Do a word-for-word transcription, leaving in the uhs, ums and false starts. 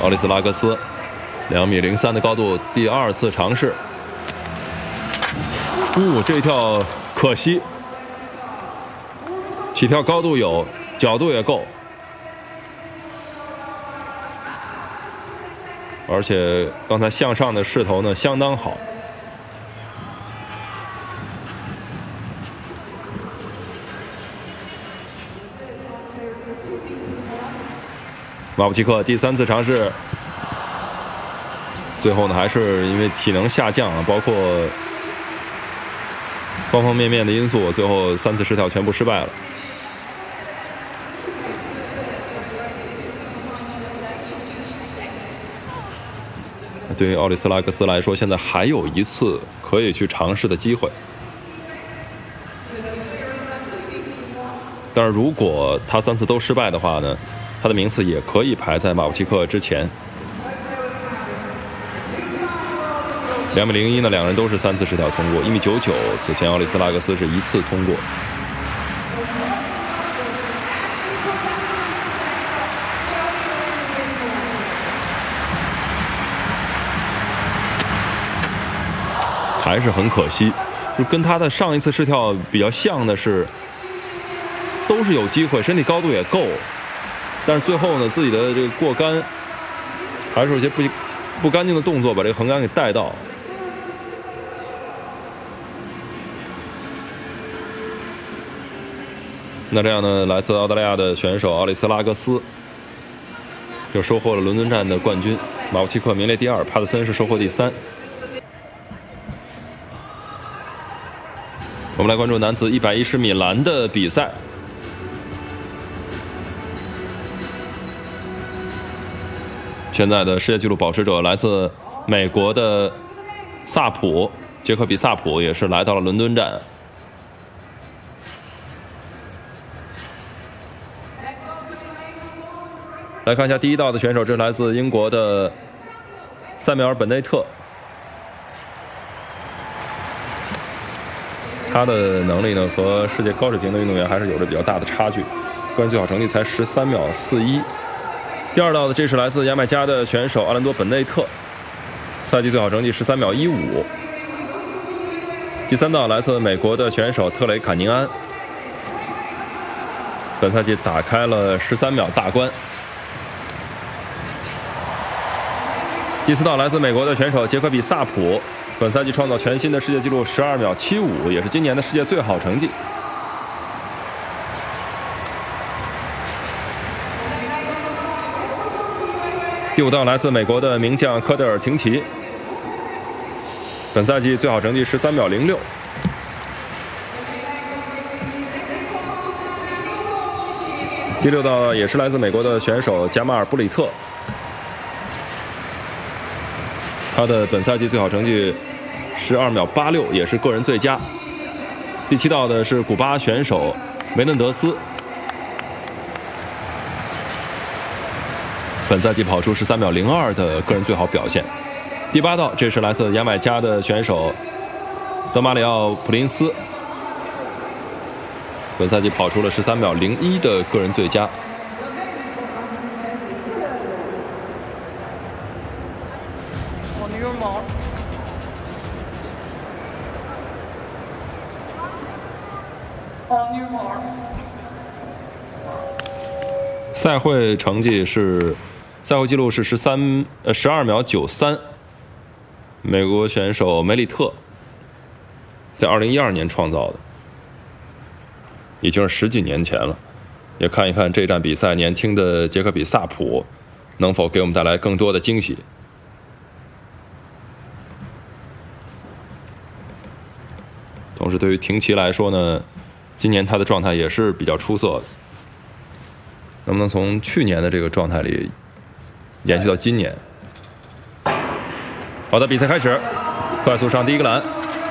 奥利斯拉格斯，两米零三的高度，第二次尝试。呜、哦，这一跳可惜，起跳高度有，角度也够，而且刚才向上的势头呢相当好。马布奇克第三次尝试，最后呢还是因为体能下降啊，包括方方面面的因素，最后三次试跳全部失败了。对于奥利斯拉格斯来说，现在还有一次可以去尝试的机会。但是如果他三次都失败的话呢，他的名次也可以排在马布奇克之前。两米零一呢，两人都是三次试跳通过。一米九九，此前奥利斯拉格斯是一次通过。还是很可惜，就跟他的上一次试跳比较像的是，都是有机会，身体高度也够。但是最后呢，自己的这个过杆，还是有些不不干净的动作，把这个横杆给带到。那这样呢，来自澳大利亚的选手奥利斯拉格斯又收获了伦敦站的冠军，马布奇克名列第二，帕特森是收获第三。我们来关注男子一百一十米栏的比赛。现在的世界纪录保持者来自美国的萨普，杰克比萨普也是来到了伦敦站。来看一下第一道的选手，这是来自英国的塞缪尔本内特，他的能力呢和世界高水平的运动员还是有着比较大的差距，个人最好成绩才十三秒四一。第二道的这是来自牙买加的选手阿兰多本内特，赛季最好成绩十三秒一五。第三道来自美国的选手特雷坎宁安，本赛季打开了十三秒大关。第四道来自美国的选手杰克比萨普，本赛季创造全新的世界纪录十二秒七五，也是今年的世界最好成绩。第五道来自美国的名将科德尔廷奇，本赛季最好成绩十三秒零六。第六道也是来自美国的选手加马尔布里特，他的本赛季最好成绩十二秒八六，也是个人最佳。第七道的是古巴选手梅嫩德斯，本赛季跑出十三秒零二的个人最好表现。第八道，这是来自牙买加的选手德马里奥普林斯，本赛季跑出了十三秒零一的个人最佳。 On your marks. On your marks. 赛会成绩是，赛会纪录是十三呃十二秒九三。美国选手梅里特在二零一二年创造的，已经是十几年前了。也看一看这站比赛，年轻的杰克比萨普能否给我们带来更多的惊喜。同时，对于廷奇来说呢，今年他的状态也是比较出色的。能不能从去年的这个状态里延续到今年？好的，比赛开始，快速上第一个栏。